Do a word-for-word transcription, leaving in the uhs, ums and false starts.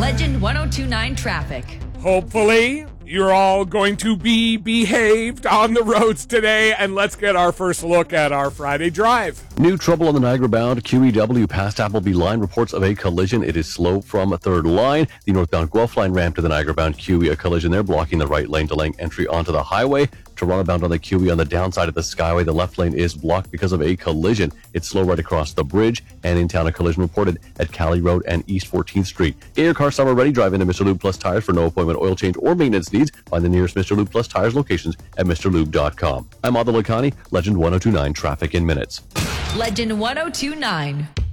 Legend one oh two point nine traffic. Hopefully, you're all going to be behaved on the roads today, and let's get our first look at our Friday drive. New trouble on the Niagara-bound Q E W past Appleby line. Reports of a collision. It is slow from a third line. The northbound Guelph line ramp to the Niagara-bound Q E, a collision there, blocking the right lane, delaying entry onto the highway. Toronto-bound on the Q E on the downside of the Skyway. The left lane is blocked because of a collision. It's slow right across the bridge, and in town a collision reported at Cali Road and East fourteenth Street. Get your car summer ready. Drive into Mister Lube Plus Tires for no appointment oil change or maintenance needs. Find the nearest Mister Lube Plus Tires locations at Mr Lube dot com. I'm Adil Lakhani, Legend one oh two point nine Traffic in Minutes. Legend one oh two point nine.